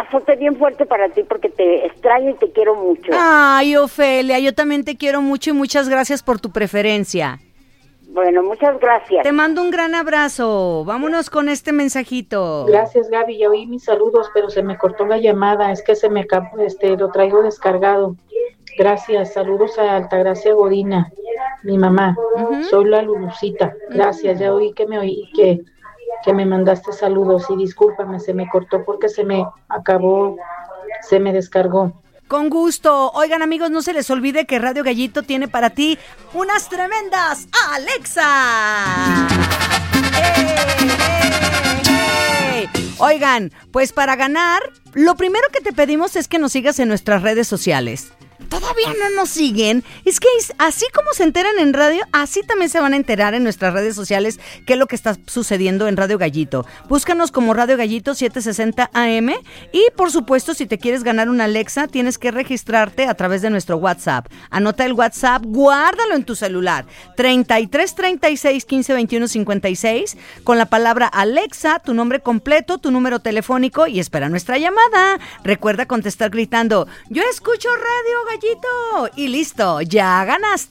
abrazote bien fuerte para ti porque te extraño y te quiero mucho. Ay, Ofelia, yo también te quiero mucho y muchas gracias por tu preferencia. Bueno, muchas gracias. Te mando un gran abrazo. Vámonos con este mensajito. Gracias, Gaby. Ya oí mis saludos, pero se me cortó la llamada. Es que se me lo traigo descargado. Gracias. Saludos a Altagracia Godina, mi mamá. Soy la Lulucita. Gracias. Ya oí que me mandaste saludos y discúlpame, se me cortó porque se me descargó. Con gusto. Oigan, amigos, no se les olvide que Radio Gallito tiene para ti unas tremendas Alexa. ¡Hey! Oigan, pues para ganar, lo primero que te pedimos es que nos sigas en nuestras redes sociales. ¿Todavía no nos siguen? Es que así como se enteran en radio, así también se van a enterar en nuestras redes sociales qué es lo que está sucediendo en Radio Gallito. Búscanos como Radio Gallito 760 AM y, por supuesto, si te quieres ganar una Alexa, tienes que registrarte a través de nuestro WhatsApp. Anota el WhatsApp, guárdalo en tu celular. 33 36 15 21 56 con la palabra Alexa, tu nombre completo, tu número telefónico y espera nuestra llamada. Recuerda contestar gritando, yo escucho Radio Gallito y listo, ya ganaste.